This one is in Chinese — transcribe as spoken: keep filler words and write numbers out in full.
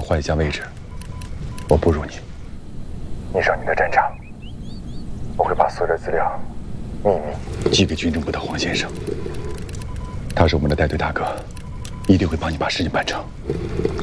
换一下位置，我不如你。你上你的战场，我会把所有的资料秘密寄给军政部的黄先生，他是我们的带队大哥，一定会帮你把事情办成。